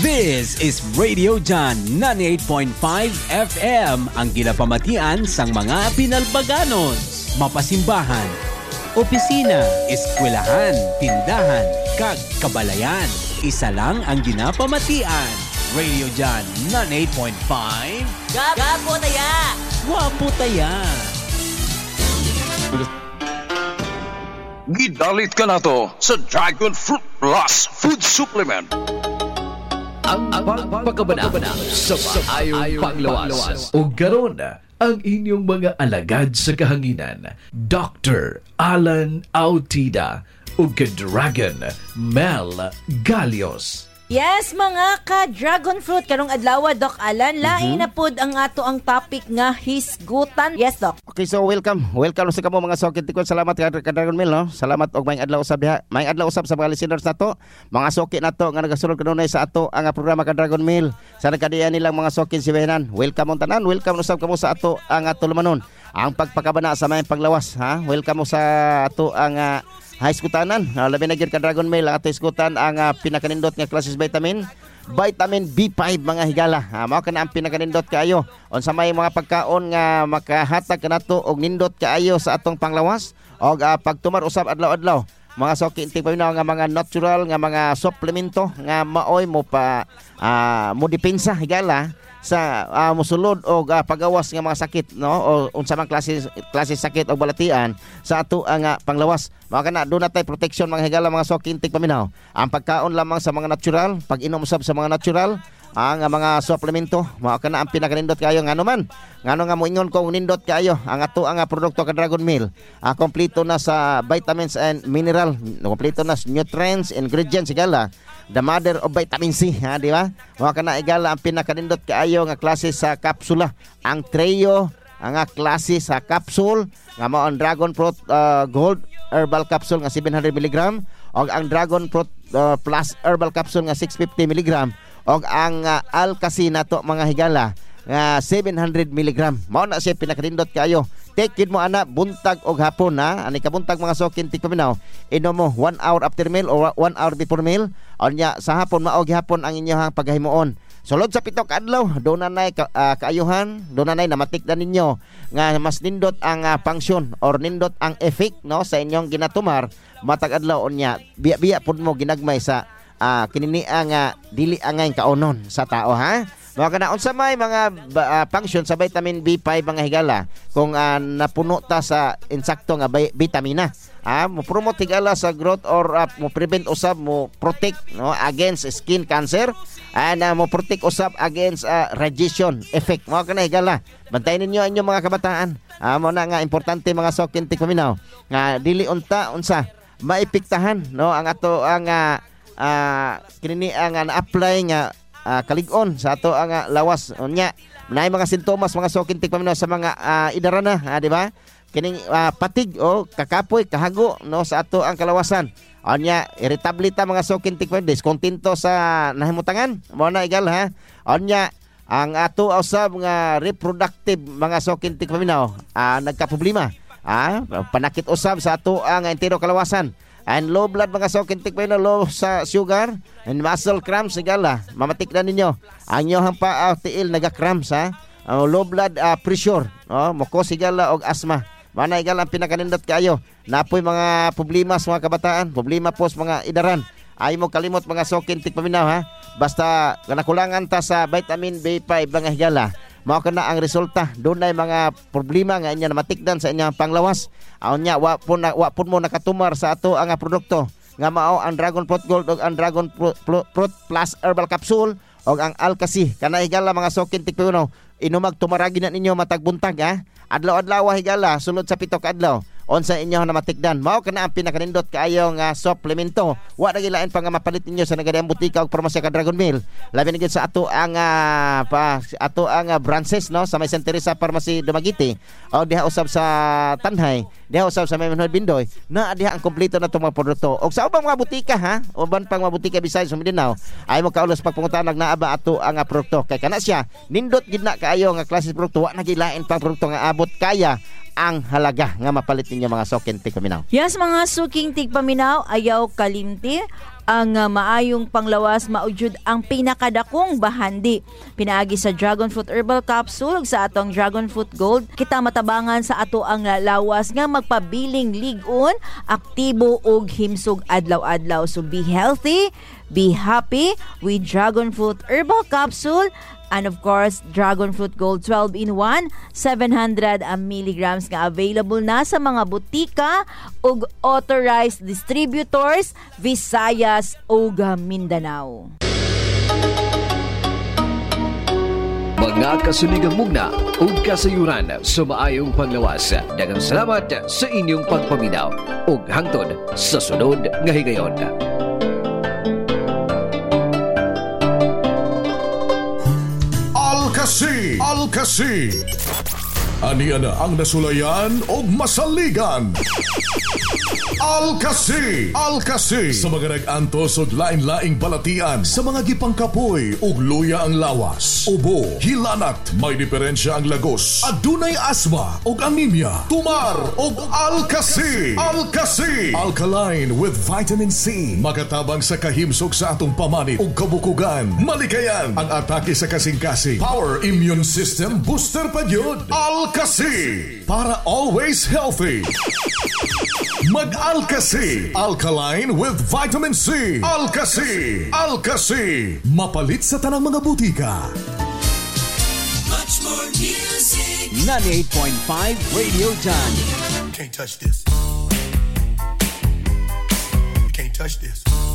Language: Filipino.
This is Radio John 98.5 FM, ang ginapamatian sang mga pinalbaganos, mapasimbahan, opisina, eskwelahan, tindahan, kag kabalayan. Isa lang ang ginapamatian. Radio John 98.5. Gapo taya! Wapo taya! Gidalit ka na to sa Dragon Fruit Plus Food Supplement. Ang pagkabana sa maayong panglawas. O garon ang inyong mga alagad sa kahanginan, Dr. Alan Autida o ka-Dragon Mel Galios. Yes, mga ka-Dragon Fruit, karong adlaw, Doc Alan, lain na pod ang ato ang topic nga hisgutan. Yes, Doc. Okay, so welcome sa kamo mga sokit tikon. Salamat ka Dragon Mill, no? Salamat og maayong adlaw usab diha. Maayong adlaw usab sa mga listeners nato, mga sokit nato nga nagasulod kanunay sa ato ang programa ka Dragon Mill. Sa nagkadiyan nilang mga sokit sibayanan. Welcome on tanan, welcome usab kamo sa ato ang tulumanon. Ang pagpakabana sa maayong paglawas, ha? Welcome mo sa ato ang hiskutanan. Labi na gyud ka Dragon Mill ang ato hisgutan ang pinakanindot nga klases vitamin B5 mga higala. Mao kana ang pinakanindot kaayo. Unsa may mga pagkaon nga makahatag kanato og nindot kaayo sa atong panglawas og pagtumar usab adlaw-adlaw. Mga soki inting paminaw nga mga natural nga mga suplemento nga maoy mo pa mo depensa higala sa mosulod og pagawas nga mga sakit, no, o unsa man klase sakit o balatian sa ato ang panglawas. Mao kana do natay protection mga higala mga sokintik paminaw. Ang pagkaon lamang sa mga natural, pag-inom usab sa mga natural, ang mga suplemento, mao kana ang pinakanindot kayo ngano man. Ngano nga moingon ko nindot kayo ang ato ang produkto ka Dragon Mill. Kompleto na sa vitamins and mineral, kompleto na sa nutrients, ingredients higala. The mother of vitamin C, ha, di ba? Mga kana igala ang pinakanindot kaayo nga klase sa kapsula. Ang Treo, ang klase sa capsule nga mao ang Dragon Fruit Gold Herbal Capsule nga 700 mg og ang Dragon Fruit Plus Herbal Capsule nga 650 mg og ang Alkaci nato mga higala nga 700 mg. Mao na siya pinakanindot kaayo. Take mo ana buntag og hapon, ha. Ani ka buntag mga sokin tik paminaw. Inom mo 1 hour after meal or 1 hour before meal. Onya sa hapon mao gihapon ang inyong paghimuon. Sulod sa pito ka adlaw, do na nay kaayuhan, do na nay namatik-dan ninyo nga mas nindot ang function or nindot ang effect, no, sa inyong ginatumar matag adlaw onya. Biya pud mo ginagmay sa kinini nga dili angay kaonon sa tao, ha. Mga kana unsa may mga function sa vitamin B5 mga higala kung napuno ta sa insakto nga vitamina. Mo promote higala sa growth or mo prevent usab mo protect, no, against skin cancer and mo protect usab against radiation effect. Mga kana higala, bantayan ninyo inyong mga kabataan. Mo na nga importante mga sokin tik paminaw nga dili unta unsa maipiktahan, no, ang ato ang kinini ang na-apply nga kalig-on sa ato ang lawas unya. Nay mga sintomas mga sokin tik paminaw sa mga idarana, di ba? Kining patig o kakapoy, kahago, no, sa ato ang kalawasan. Unya irritable ta mga sokin tik paminaw, discontento sa nahimutangan. Mao na igal, ha. Unya ang ato usab nga reproductive mga sokin tik paminaw nagkaproblema. Panakit usab sa ato ang entero kalawasan. And low blood mga sokin tik paminaw, low sa sugar and muscle cramps igala. Mamatik na ninyo ang inyong tiil naga-cramps, ha. Low blood pressure, mukos igala og asthma. Mana igala ang pinakanindot kayo. Napoy mga problema sa mga kabataan, problema po sa mga idaran. Ay mo kalimot mga sokin tik paminaw, ha. Basta nakulangan ta sa vitamin B5 mga higala, mao kana ang resulta. Dunay mga problema nga inya namatikdan sa inyong panglawas. Nya wa pun mo nakatumar sa ato ang produkto nga mao ang Dragon Fruit Gold ug ang Dragon Fruit Plus Herbal Capsule ug ang Alkaci. Kana higala mga sokin tik paminaw, inumag tumaragi na ninyo matag buntag, ha. Adlaw-adlaw higala sulod sa pito ka adlaw. Onsa inyo na matikdan, mao kana ang pinakanindot kaayo nga supplemento. Wa na gilain pa nga mapalit ninyo sa nagadiang butika ug farmasya ka Dragon Mill. Labi na gid sa ato ang branches, no, sa may Santa Teresa Pharmacy Dumaguete o diha usab sa Tanhay, diha usab sa may Manhood Bindoy. Na diha ang kompleto na itong mga produkto. Og sa ubang mga butika, ha, uban pang mga butika besides sa Mindanao, ay mo kaulos pagpangutanag na aba ato ang produkto. Kay kana siya nindot gid na kaayo nga klase produkto, wa na gilain pang produkto nga abot kaya ang halaga nga mapalit ninyo mga sokin tig paminaw. Yes, mga suking tig paminaw, ayaw kalimti ang maayong panglawas maujud ang pinakadakong bahandi. Pinaagi sa Dragon Fruit Herbal Capsule sa atong Dragon Fruit Gold, kita matabangan sa ato ang lawas nga magpabiling ligon, aktibo ug himsog adlaw-adlaw. So be healthy, be happy with Dragon Fruit Herbal Capsule. And of course, Dragon Fruit Gold 12-in-1, 700 milligrams nga available na sa mga butika ug authorized distributors Visayas ug Mindanao. Mga kasuligang mugna ug kasayuran sa maayong panglawas. Daghang salamat sa inyong pagpaminaw ug hangtod sa sunod nga higayon. Alkasi. Aniya na ang nasulayan o masaligan. Alkasi. Sa mga nag-antos o lain-laing balatian, sa mga gipangkapoy o luya ang lawas, ubo, hilanat, may diferensya ang lagos, adunay asma o anemia, tumar o alkasi. Alkaline with vitamin C. Makatabang sa kahimsog sa atong pamanit o kabukugan. Malikayan ang atake sa kasing-kasing. Power immune system booster pa yun. Alkasi. Para always healthy. Mag-Alkasi. Alkaline with vitamin C. Alkasi. Mapalit sa tanang mga butika. Much more music. 98.5 Radio John. Can't touch this. Can't touch this.